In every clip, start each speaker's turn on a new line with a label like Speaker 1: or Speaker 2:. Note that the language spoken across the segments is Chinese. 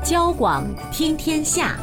Speaker 1: 交广听天下。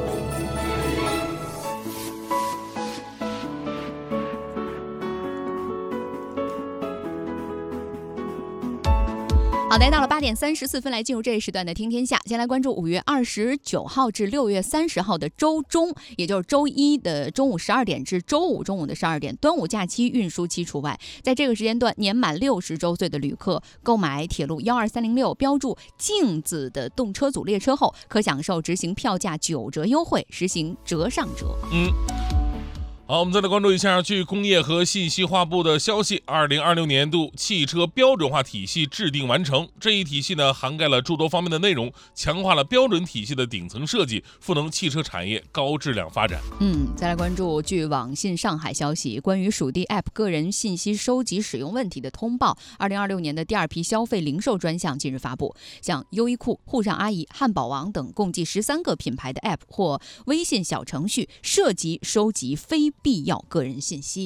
Speaker 2: 好的，到了8点34分，来进入这一时段的听天下。先来关注5月29号至6月30号的周中，也就是周一的中午12点至周五中午的12点，端午假期运输期除外。在这个时间段，年满60周岁的旅客购买铁路12306标注镜子的动车组列车后，可享受执行票价9折优惠，实行折上折。
Speaker 3: 好，我们再来关注一下，据工业和信息化部的消息，2026年度汽车标准化体系制定完成。这一体系呢，涵盖了诸多方面的内容，强化了标准体系的顶层设计，赋能汽车产业高质量发展。
Speaker 2: 再来关注据网信上海消息，关于属地 App 个人信息收集使用问题的通报，2026年的第2批消费零售专项近日发布，像优衣库、沪上阿姨、汉堡王等共计13个品牌的 App 或微信小程序涉及收集非必要个人信息。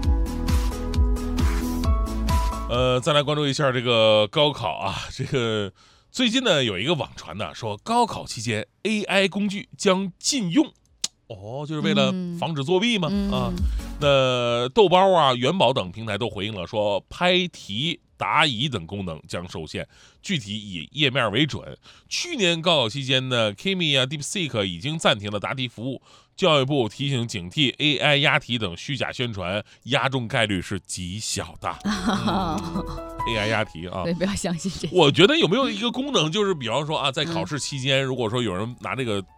Speaker 3: 再来关注一下这个高考啊，这个最近呢有一个网传的说高考期间 AI 工具将禁用，就是为了防止作弊吗？那豆包啊、元宝等平台都回应了，说拍题、答疑等功能将受限，具体以页面为准。去年高考期间呢 Kimi 啊、DeepSeek 已经暂停了答题服务。教育部提醒警惕 AI 押题等虚假宣传，押中概率是极小的。AI 押题啊，
Speaker 2: 对，不要相信这些。
Speaker 3: 我觉得有没有一个功能，就是比方说啊，在考试期间，如果说有人拿这个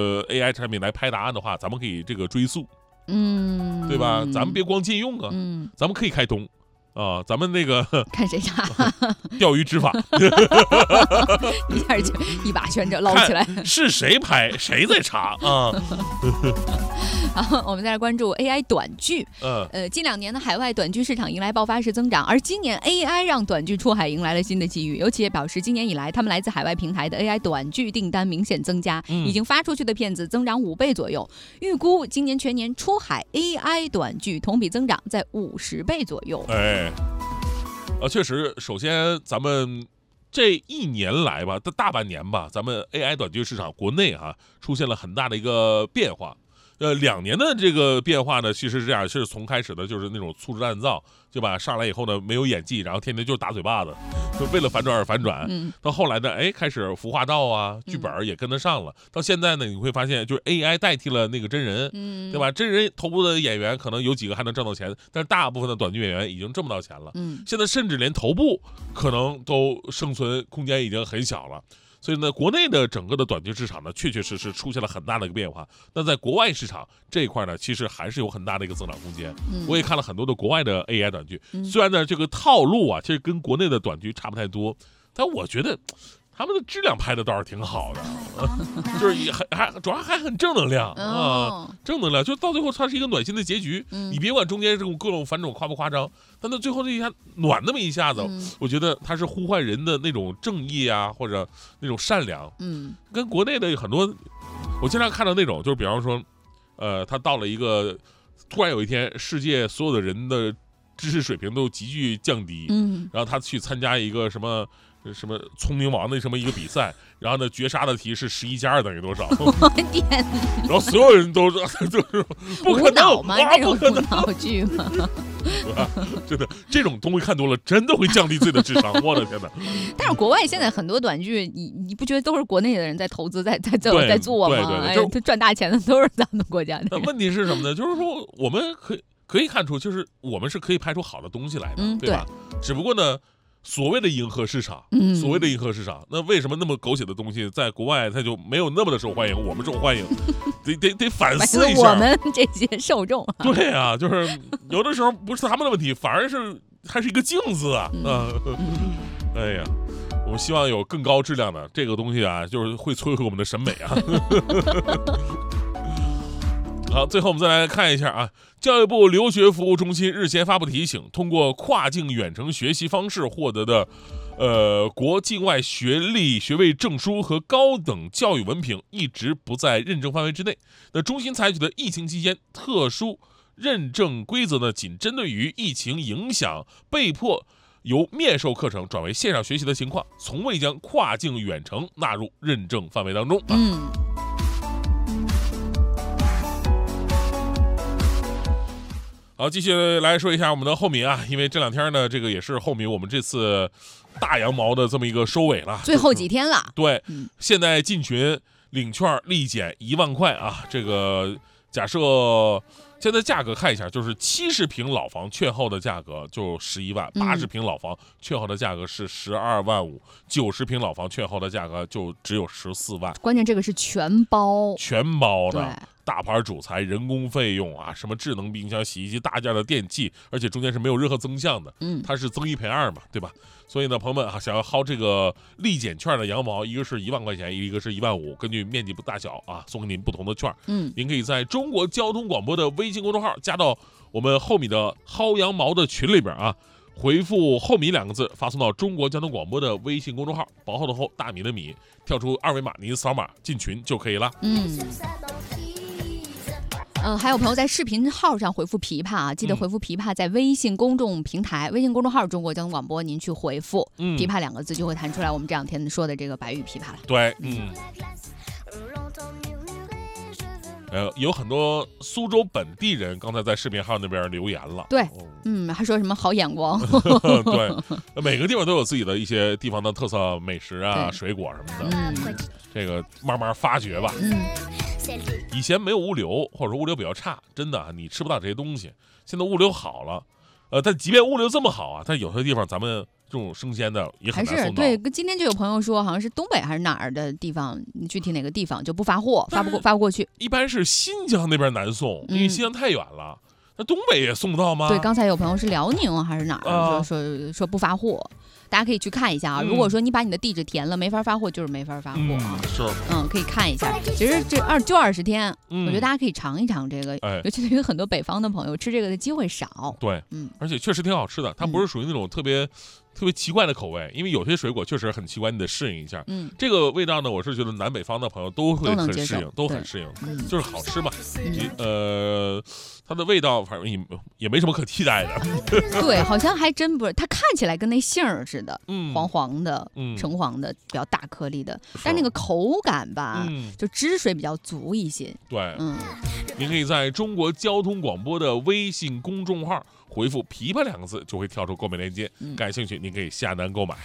Speaker 3: AI 产品来拍答案的话，咱们可以这个追溯，对吧？咱们别光禁用啊，咱们可以开通。咱们那个
Speaker 2: 看谁查
Speaker 3: 钓鱼执法
Speaker 2: 一下就一把全着捞起来，
Speaker 3: 是谁拍谁在查啊。
Speaker 2: 好，我们再来关注 AI 短剧。近2年的海外短剧市场迎来爆发式增长，而今年 AI 让短剧出海迎来了新的机遇。尤其也表示，今年以来，他们来自海外平台的 AI 短剧订单明显增加，已经发出去的片子增长5倍左右。预估今年全年出海 AI 短剧同比增长在50倍左右。
Speaker 3: 确实，首先咱们这1年来吧，大半年吧，咱们 AI 短剧市场国内出现了很大的一个变化。2年的这个变化呢，其实是这样，是从开始的就是那种粗制滥造，就把上来以后呢没有演技，然后天天就打嘴巴子，就为了反转而反转。到后来呢，开始服化道啊，剧本也跟得上了。到现在呢，你会发现就是 AI 代替了那个真人，对吧？真人头部的演员可能有几个还能挣到钱，但是大部分的短剧演员已经挣不到钱了。现在甚至连头部可能都生存空间已经很小了。所以呢，国内的整个的短剧市场呢，确确实实出现了很大的一个变化。那在国外市场这一块呢，其实还是有很大的一个增长空间。我也看了很多的国外的 AI 短剧，虽然呢这个套路啊，其实跟国内的短剧差不太多，但我觉得他们的质量拍的倒是挺好的，就是主要还很正能量正能量，就到最后它是一个暖心的结局。你别管中间这种各种反转夸不夸张，但到最后这一下暖那么一下子，我觉得它是呼唤人的那种正义啊，或者那种善良。跟国内的很多，我经常看到那种，就是比方说，他到了一个突然有一天，世界所有的人的知识水平都急剧降低，然后他去参加一个什么聪明王的什么一个比赛，然后呢绝杀的题是11+2等于多少？
Speaker 2: 我天！
Speaker 3: 然后所有人都是不可能
Speaker 2: 吗？这种无脑剧吗？
Speaker 3: 真的，这种东西看多了，真的会降低自己的智商。我的天哪！
Speaker 2: 但是国外现在很多短剧，你不觉得都是国内的人在投资，在做吗？
Speaker 3: 对，
Speaker 2: 赚大钱的都是咱们国家的。
Speaker 3: 问题是什么呢？就是说我们可以看出，就是我们是可以拍出好的东西来的，对吧？只不过呢。所谓的迎合市场，那为什么那么狗血的东西在国外它就没有那么的受欢迎？我们受欢迎，得反思一下
Speaker 2: 我们这些受众。
Speaker 3: 对啊，就是有的时候不是他们的问题，反而是它是一个镜子啊。哎呀，我们希望有更高质量的这个东西啊，就是会摧毁我们的审美啊。好，最后我们再来看一下啊，教育部留学服务中心日前发布提醒，通过跨境远程学习方式获得的国境外学历、学位证书和高等教育文凭一直不在认证范围之内。那中心采取的疫情期间特殊认证规则呢，仅针对于疫情影响被迫由面授课程转为线上学习的情况，从未将跨境远程纳入认证范围当中。好，继续来说一下我们的后米啊，因为这2天呢，这个也是后米我们这次大羊毛的这么一个收尾了，
Speaker 2: 最后几天了。
Speaker 3: 对，现在进群领券立减1万块啊，这个假设现在价格看一下，就是70平老房券后的价格就11万，80平老房券后的价格是12万5，90平老房券后的价格就只有14万。
Speaker 2: 关键这个是全包
Speaker 3: 的。大牌主材、人工费用啊，什么智能冰箱、洗衣机、大件的电器，而且中间是没有任何增项的，它是增1赔2嘛，对吧？所以呢，朋友们啊，想要薅这个立减券的羊毛，一个是1万块钱，一个是1万5，根据面积大小啊，送给您不同的券。您可以在中国交通广播的微信公众号加到我们后米的薅羊毛的群里边啊，回复后米2个字，发送到中国交通广播的微信公众号，薄厚的厚，大米的米，跳出2维码，您扫码进群就可以了。
Speaker 2: 还有朋友在视频号上回复琵琶啊，记得回复琵琶在微信公众平台、微信公众号中国交通广播，您去回复琵琶2个字就会弹出来我们这2天说的这个白玉琵琶了。
Speaker 3: 对，有很多苏州本地人刚才在视频号那边留言了。
Speaker 2: 对，还说什么好眼光。
Speaker 3: 对，每个地方都有自己的一些地方的特色美食啊、水果什么的。这个慢慢发掘吧。以前没有物流，或者说物流比较差，真的你吃不到这些东西。现在物流好了，但即便物流这么好啊，但有些地方咱们这种生鲜的也很难送到。
Speaker 2: 对，今天就有朋友说，好像是东北还是哪儿的地方，具体哪个地方就不发货，发不过去。
Speaker 3: 一般是新疆那边难送，因为新疆太远了。那东北也送不到吗？
Speaker 2: 对，刚才有朋友是辽宁还是哪儿，说不发货。大家可以去看一下啊。如果说你把你的地址填了没法发货，就是没法发货啊。
Speaker 3: 是，
Speaker 2: 可以看一下。其实这20天，我觉得大家可以尝一尝这个，尤其对于很多北方的朋友，吃这个的机会少。
Speaker 3: 对，而且确实挺好吃的，它不是属于那种特别奇怪的口味，因为有些水果确实很奇怪，你得适应一下。这个味道呢，我是觉得南北方的朋友都会很适应，都很适应，就是好吃嘛。它的味道反正也没什么可替代的。
Speaker 2: 对，好像还真不是，它看起来跟那杏儿似的，黄黄的、橙黄的，比较大颗粒的，但那个口感吧，就汁水比较足一些。
Speaker 3: 对，您可以在中国交通广播的微信公众号回复琵琶2个字，就会跳出购买链接，感兴趣您可以下单购买。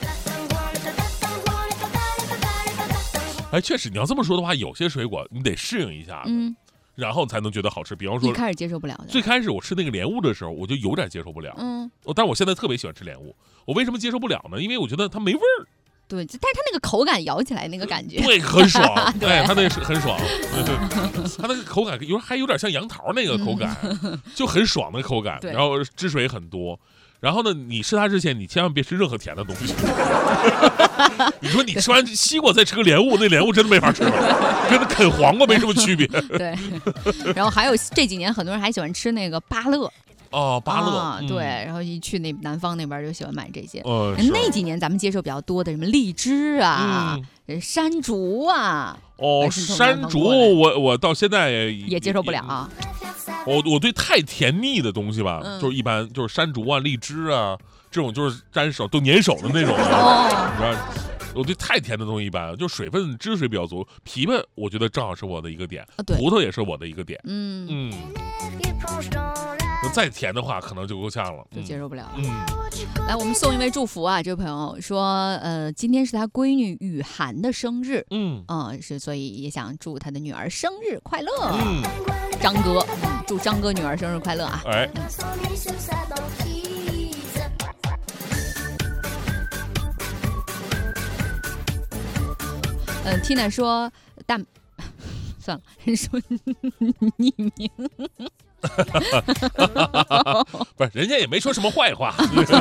Speaker 3: 确实你要这么说的话，有些水果你得适应一下然后才能觉得好吃。比方说
Speaker 2: 一开始接受不了的，
Speaker 3: 最开始我吃那个莲雾的时候，我就有点接受不了。但我现在特别喜欢吃莲雾。我为什么接受不了呢？因为我觉得它没味儿。
Speaker 2: 对，但是它那个口感咬起来那个感觉，
Speaker 3: 对，很爽。对，它那是很爽。它那个口感还有点像杨桃那个口感，就很爽的口感。然后汁水很多。然后呢，你吃它之前，你千万别吃任何甜的东西。你说你吃完西瓜再吃个莲雾，那莲雾真的没法吃了，跟啃黄瓜没什么区别。
Speaker 2: 对。然后还有这几年很多人还喜欢吃那个芭乐。
Speaker 3: 芭乐，
Speaker 2: 对，然后一去南方那边就喜欢买这些。那几年咱们接受比较多的什么荔枝啊、山竹啊。
Speaker 3: 山竹我到现在
Speaker 2: 也接受不了啊。
Speaker 3: 我对太甜腻的东西吧，就是一般就是山竹啊、荔枝啊这种就是沾手都粘手的那种。你知道，我对太甜的东西一般，就水分汁水比较足。枇杷我觉得正好是我的一个点，葡萄也是我的一个点。再甜的话可能就够呛了，
Speaker 2: 就接受不了。来，我们送一位祝福啊！这位朋友说，今天是他闺女雨涵的生日，所以也想祝他的女儿生日快乐。张哥，祝张哥女儿生日快乐啊！Tina 说算了，人说匿名。
Speaker 3: 不是，人家也没说什么坏话，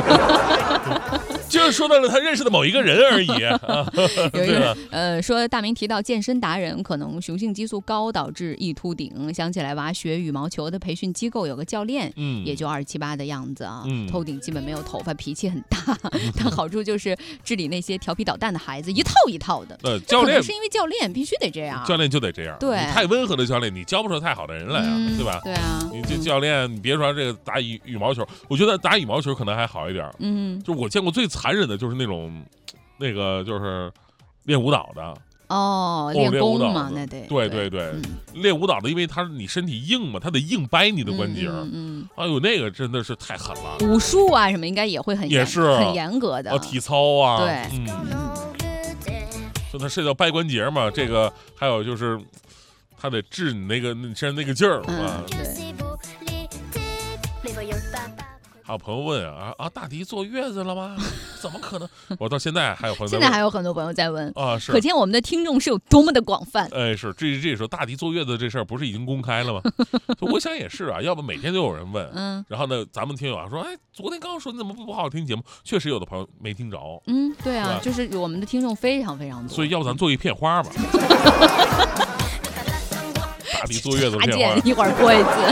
Speaker 3: 就是说到了他认识的某一个人而已。
Speaker 2: 有一个说大明提到健身达人可能雄性激素高导致易秃顶，想起来娃学羽毛球的培训机构有个教练，也就27、28的样子啊，头顶基本没有头发，脾气很大，但好处就是治理那些调皮捣蛋的孩子，一套一套的。
Speaker 3: 教练
Speaker 2: 是因为教练必须得这样，
Speaker 3: 教练就得这样，
Speaker 2: 对，
Speaker 3: 太温和的教练你教不出太好的人来啊，对吧？
Speaker 2: 对啊。
Speaker 3: 你这教练，你别说这个打羽毛球，我觉得打羽毛球可能还好一点。就是我见过最残忍的就是那个就是练舞蹈的。
Speaker 2: 练功嘛，那得
Speaker 3: 对，练舞蹈的，因为你身体硬嘛，他得硬掰你的关节。哎呦，那个真的是太狠了。
Speaker 2: 武术啊什么应该也会很严格的。
Speaker 3: 体操啊，
Speaker 2: 对，
Speaker 3: 就他涉及到掰关节嘛，这个还有就是他得治你你身上那个劲儿啊。还有朋友问大迪坐月子了吗？怎么可能？我到现在还有朋友在问，
Speaker 2: 现在还有很多朋友在问
Speaker 3: 啊，是，
Speaker 2: 可见我们的听众是有多么的广泛。
Speaker 3: 是这时候大迪坐月子这事儿不是已经公开了吗？我想也是啊，要不每天都有人问。然后呢，咱们听友说，昨天刚刚说你怎么不好好听节目？确实有的朋友没听着。
Speaker 2: 对啊，就是我们的听众非常非常多。
Speaker 3: 所以要不咱做一片花吧？大迪坐月子片花，
Speaker 2: 一会儿播一次。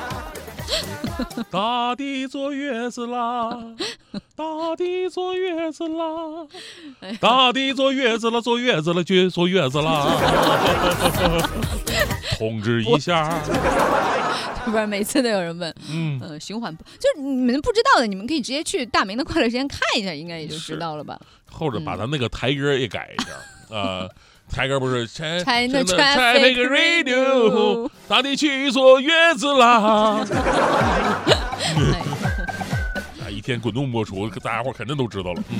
Speaker 3: 大地坐月子啦，大地坐月子啦，大地坐月子了，坐月子了，坐月子啦。通知一下，
Speaker 2: 不是每次都有人问，循环就是你们不知道的，你们可以直接去大明的快乐时间看一下，应该也就知道了吧。
Speaker 3: 或者把咱那个台歌也改一下台歌不是
Speaker 2: China
Speaker 3: Traffic Radio， 大地去坐月子啦。一天滚动播出，大家伙肯定都知道了。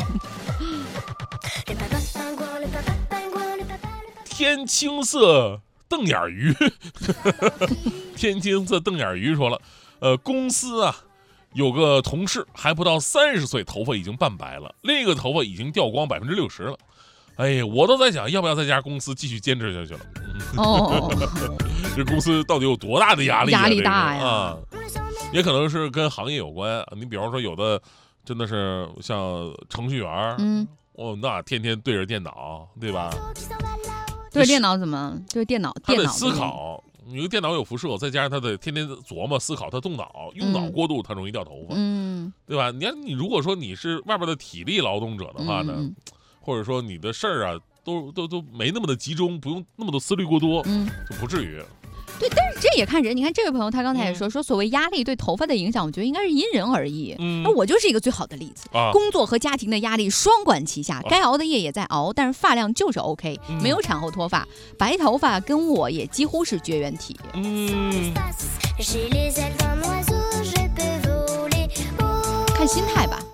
Speaker 3: 天青色瞪眼鱼，天青色瞪眼鱼说了，公司啊有个同事还不到30岁，头发已经半白了，另一个头发已经掉光60%了。哎呀，我都在想要不要在家公司继续坚持下去了。这公司到底有多大的压力？
Speaker 2: 压力大呀！
Speaker 3: 也可能是跟行业有关。你比方说，有的真的是像程序员，那天天对着电脑，对吧？
Speaker 2: 对着电脑怎么？对电脑，
Speaker 3: 他得思考。你个电脑有辐射，再加上他得天天琢磨思考，他动脑，用脑过度，他容易掉头发，对吧？你如果说你是外边的体力劳动者的话呢？或者说你的事儿啊，都没那么的集中，不用那么多思虑过多，就不至于。
Speaker 2: 对，但是这也看人。你看这位朋友，他刚才也说所谓压力对头发的影响，我觉得应该是因人而异。那我就是一个最好的例子。工作和家庭的压力双管齐下，该熬的夜也在熬，但是发量就是 OK，没有产后脱发，白头发跟我也几乎是绝缘体。看心态吧。